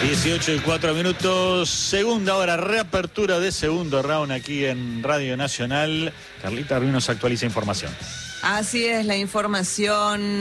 18:04, segunda hora, reapertura de segundo round aquí en Radio Nacional. Carlita Ruiz nos actualiza información. Así es la información.